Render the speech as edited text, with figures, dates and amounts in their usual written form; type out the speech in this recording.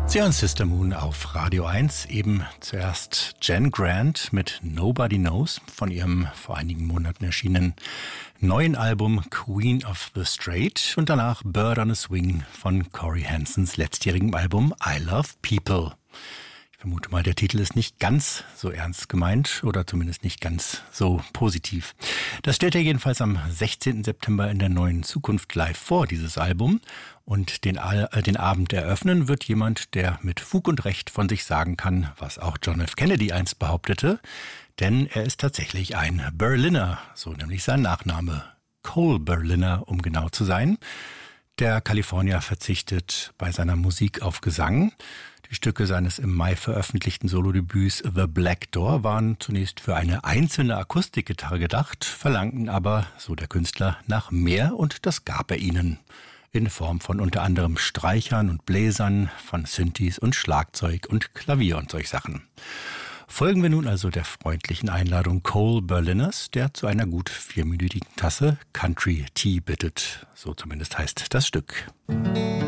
Sie hören Sister Moon auf Radio 1. Eben zuerst Jen Grant mit Nobody Knows von ihrem vor einigen Monaten erschienenen neuen Album Queen of the Straight und danach Bird on a Swing von Corey Hansons letztjährigem Album I Love People. Ich vermute mal, der Titel ist nicht ganz so ernst gemeint oder zumindest nicht ganz so positiv. Das stellt er jedenfalls am 16. September in der Neuen Zukunft live vor, dieses Album. Und den Abend eröffnen wird jemand, der mit Fug und Recht von sich sagen kann, was auch John F. Kennedy einst behauptete. Denn er ist tatsächlich ein Berliner, so nämlich sein Nachname. Cole Berliner, um genau zu sein. Der Kalifornier verzichtet bei seiner Musik auf Gesang. Die Stücke seines im Mai veröffentlichten Solodebüts The Black Door waren zunächst für eine einzelne Akustikgitarre gedacht, verlangten aber, so der Künstler, nach mehr und das gab er ihnen. In Form von unter anderem Streichern und Bläsern, von Synthes und Schlagzeug und Klavier und solch Sachen. Folgen wir nun also der freundlichen Einladung Cole Berliners, der zu einer gut 4-minütigen Tasse Country Tea bittet. So zumindest heißt das Stück.